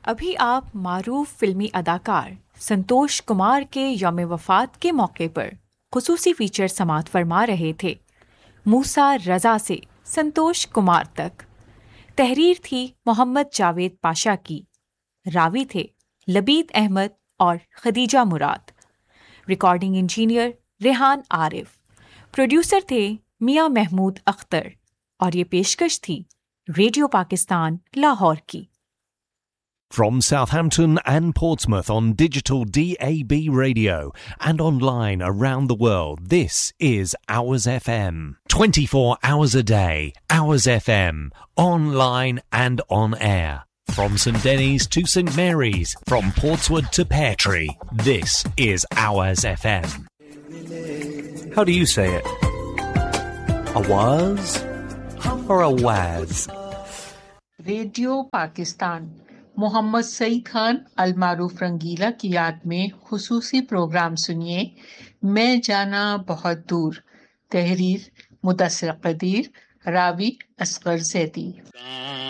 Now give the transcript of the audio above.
अभी आप मारूफ फिल्मी अदाकार संतोष कुमार के यौम वफ़ात के मौके पर खुसूसी फीचर समाअत फरमा रहे थे। मूसा रज़ा से संतोष कुमार तक। तहरीर थी मोहम्मद जावेद पाशा की। रावी थे लबीद अहमद और खदीजा मुराद। Recording engineer Rehan Arif. Producer थे मियां महमूद अख्तर। और ये पेशकश थी रेडियो पाकिस्तान लाहौर की। From Southampton and Portsmouth on digital DAB radio and online around the world, this is Hours FM. 24 hours a day, Hours FM, online and on air. From St Denis to St Mary's, from Portswood to Peartree, this is Hours FM. How do you say it? A waz or a waz? Radio Pakistan Mohammad Saeed Khan अलमारूफ रंगीला की याद में खुसूसी programme सुनिए। मैं जाना बहुत दूर। तहरीर मुदस्सिर कदीर। रावी असगर जैदी।